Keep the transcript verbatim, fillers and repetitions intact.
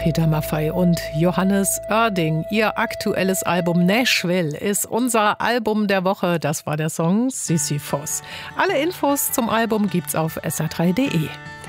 Peter Maffay und Johannes Oerding. Ihr aktuelles Album Nashville ist unser Album der Woche. Das war der Song Sisyphos. Alle Infos zum Album gibt's auf s r drei punkt d e.